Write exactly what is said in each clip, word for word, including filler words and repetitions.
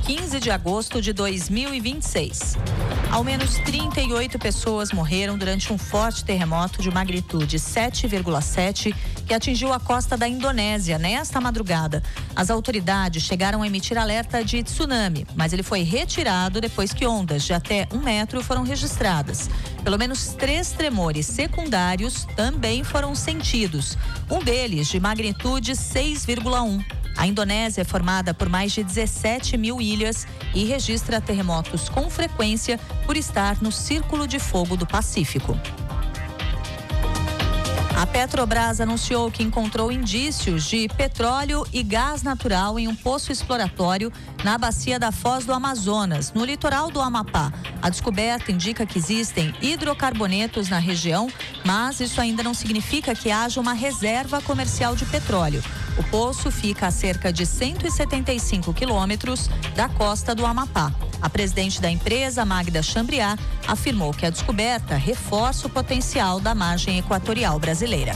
quinze de agosto de dois mil e vinte e seis. Ao menos trinta e oito pessoas morreram durante um forte terremoto de magnitude sete vírgula sete que atingiu a costa da Indonésia nesta madrugada. As autoridades chegaram a emitir alerta de tsunami, mas ele foi retirado depois que ondas de até um metro foram registradas. Pelo menos três tremores secundários também foram sentidos, um deles de magnitude seis vírgula um. A Indonésia é formada por mais de dezessete mil ilhas e registra terremotos com frequência por estar no Círculo de Fogo do Pacífico. A Petrobras anunciou que encontrou indícios de petróleo e gás natural em um poço exploratório na bacia da Foz do Amazonas, no litoral do Amapá. A descoberta indica que existem hidrocarbonetos na região, mas isso ainda não significa que haja uma reserva comercial de petróleo. O poço fica a cerca de cento e setenta e cinco quilômetros da costa do Amapá. A presidente da empresa, Magda Chambriard, afirmou que a descoberta reforça o potencial da margem equatorial brasileira.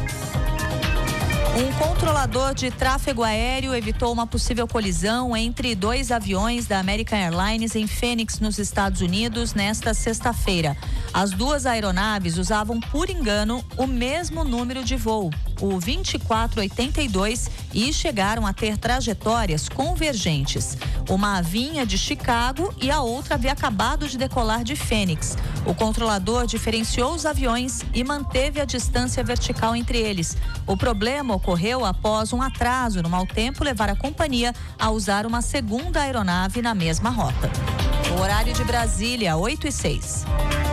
Um controlador de tráfego aéreo evitou uma possível colisão entre dois aviões da American Airlines em Phoenix, nos Estados Unidos, nesta sexta-feira. As duas aeronaves usavam, por engano, o mesmo número de voo, o vinte e quatro oitenta e dois, e chegaram a ter trajetórias convergentes. Uma vinha de Chicago e a outra havia acabado de decolar de Phoenix. O controlador diferenciou os aviões e manteve a distância vertical entre eles. O problema ocorreu após um atraso no mau tempo levar a companhia a usar uma segunda aeronave na mesma rota. O horário de Brasília, oito e seis.